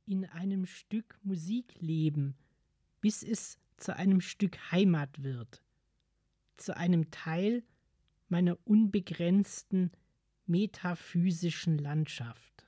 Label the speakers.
Speaker 1: in einem Stück Musik leben, bis es zu einem Stück Heimat wird, zu einem Teil meiner unbegrenzten metaphysischen Landschaft.